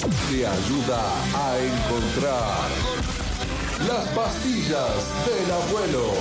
te ayuda a encontrar las pastillas del abuelo.